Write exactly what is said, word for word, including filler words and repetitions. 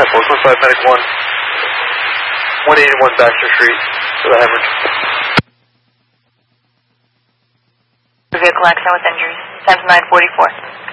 four four five, medic one. one eighty-one Baxter Street for the hemorrhage. Vehicle accident with injuries. Time's nine forty-four.